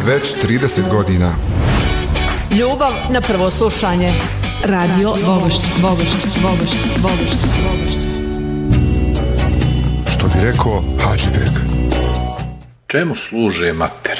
Već 30 godina. Ljubav na prvo slušanje. Radio Vogošće. Što bi rekao Hadžibek. Čemu služe matere?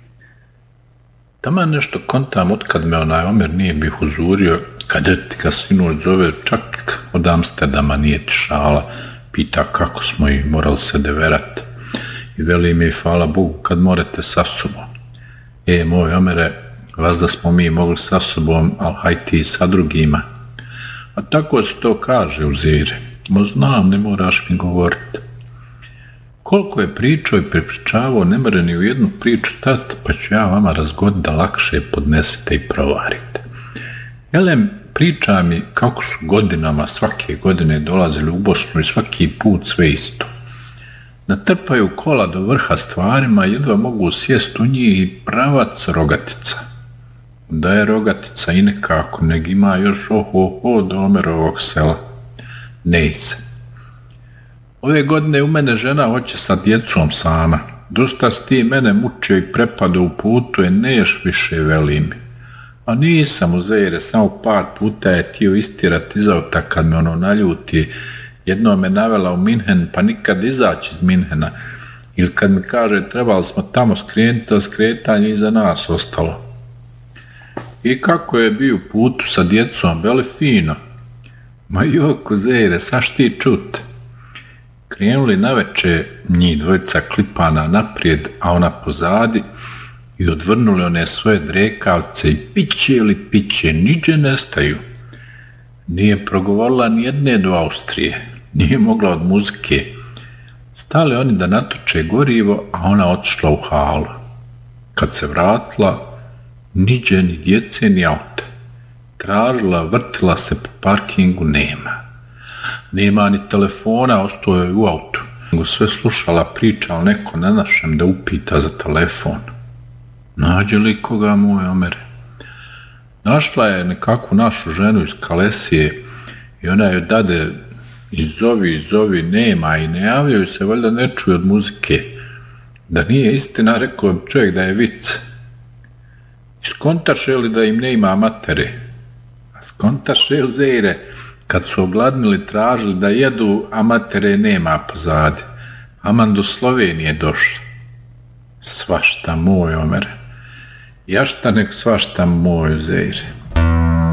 Taman nešto kontam otkad me onaj Omer nije bih uzurio, kad je ti ga sinoć zove čak od Amsterdama, nije ti šala, pita kako smo i morali se deverat. I veli mi, hvala Bogu, kad morate sa sobom. Moj Omere, vas da smo mi mogli sa sobom, ali haj ti sa drugima. A tako se to kaže u Zire. Mo znam, ne moraš mi govoriti. Koliko je pričao i prepričavao, ne more ni u jednu priču stati, pa ću ja vama razgoditi da lakše podnesete i provarite. Jelem, priča mi kako su godinama, svake godine dolazili u Bosnu i svaki put sve isto. Natrpaju kola do vrha stvarima, jedva mogu sjest u njih i pravac Rogatica. Da je Rogatica i nekako, neg ima još do Omerovog sela. Nej se. Ove godine u mene žena hoće sa djecom sama. Dosta si ti mene mučio i prepadao u putu, neš više veli mi. A nisam u Zejre, samo par puta je htio istirat iz auta kad me ono naljuti. Jedno me navela u Minhen, pa nikad izaći iz Minhena. Ili kad mi kaže trebali smo tamo skrenuti, a skretanje iza nas ostalo. I kako je bio u putu sa djecom, veli fino. Ma joko Zejre, saš ti čut. Krenuli naveče njih dvojica klipana naprijed, a ona pozadi i odvrnuli one svoje drekavce i piće ili piće, niđe nestaju. Nije progovorila ni jedne do Austrije, nije mogla od muzike. Stali oni da natoče gorivo, a ona otišla u halu. Kad se vratila, niđe ni djece ni auta. Tražila, vrtila se po parkingu, nema. Nema ni telefona, ostao je u autu. Sve slušala priča o neko na našem da upita za telefon. Nađe li koga moj Omere? Našla je nekakvu našu ženu iz Kalesije i ona joj dade zovi, nema i ne javljaju se, valjda ne čuju od muzike. Da nije istina, rekao čovjek da je vic. Skontaše li da im ne ima matere? A skontaše u Zejre, kad su ogladnili, tražili da jedu, a matere nema pozadi. Aman do Slovenije došli. Svašta moj Omere. Jašta nek svašta moj Zejre.